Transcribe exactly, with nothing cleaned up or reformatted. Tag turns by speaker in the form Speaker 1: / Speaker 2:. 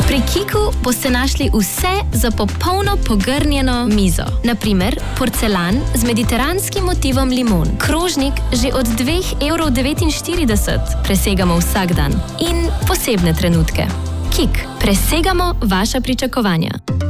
Speaker 1: Pri Kiku boste našli vse za popolno pogrnjeno mizo. Naprimer, porcelan z mediteranskim motivom limon. Krožnik že od dve evri devetinštirideset presegamo vsak dan. In posebne trenutke. Kik, presegamo vaša pričakovanja.